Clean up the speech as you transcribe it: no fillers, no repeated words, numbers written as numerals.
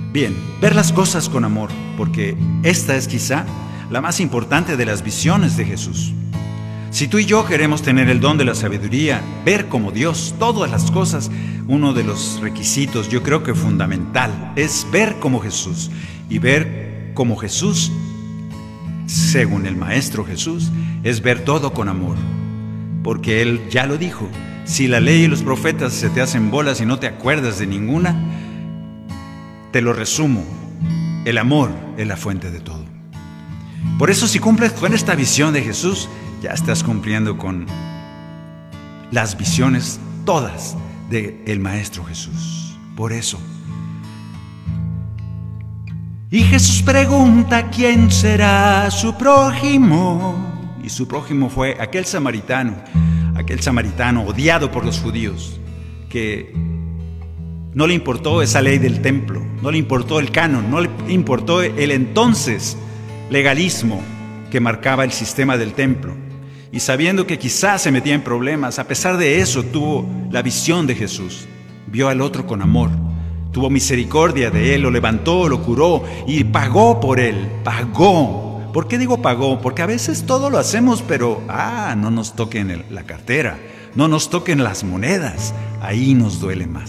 Bien, ver las cosas con amor, porque esta es quizá la más importante de las visiones de Jesús. Si tú y yo queremos tener el don de la sabiduría, ver como Dios todas las cosas, uno de los requisitos, yo creo que fundamental, es ver como Jesús. Y ver como Jesús, según el Maestro Jesús, es ver todo con amor. Porque Él ya lo dijo, si la ley y los profetas se te hacen bolas y no te acuerdas de ninguna, te lo resumo, el amor es la fuente de todo. Por eso, si cumples con esta visión de Jesús, ya estás cumpliendo con las visiones todas del Maestro Jesús. Por eso. Y Jesús pregunta quién será su prójimo. Y su prójimo fue aquel samaritano odiado por los judíos, que no le importó esa ley del templo, no le importó el canon, no le importó el entonces legalismo que marcaba el sistema del templo. Y sabiendo que quizás se metía en problemas, a pesar de eso tuvo la visión de Jesús. Vio al otro con amor, tuvo misericordia de él, lo levantó, lo curó y pagó por él, pagó. ¿Por qué digo pagó? Porque a veces todo lo hacemos, pero no nos toquen la cartera, no nos toquen las monedas, ahí nos duele más.